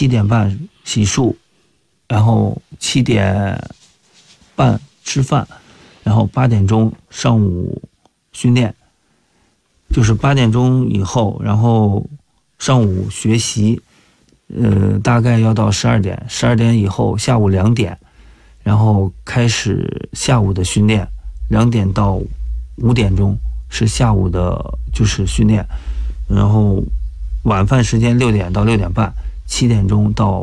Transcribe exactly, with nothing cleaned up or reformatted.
七点半洗漱，然后七点半吃饭，然后八点钟上午训练，就是八点钟以后，然后上午学习，呃，大概要到十二点，十二点以后下午两点，然后开始下午的训练，两点到五点钟是下午的就是训练，然后晚饭时间六点到六点半，七点钟到